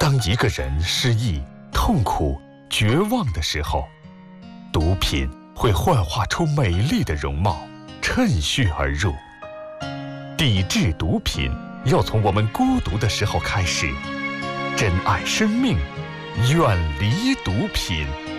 当一个人失意、痛苦、绝望的时候，毒品会幻化出美丽的容貌，趁虚而入。抵制毒品，要从我们孤独的时候开始。珍爱生命，远离毒品。